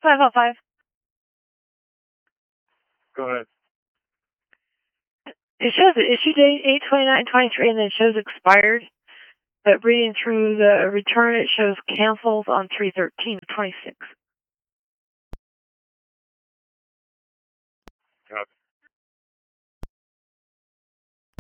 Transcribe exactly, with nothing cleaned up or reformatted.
five oh five. Go ahead. It shows the issue date eight twenty-nine twenty-three, and then it shows expired. But reading through the return, it shows canceled on three thirteen twenty-six. Copy.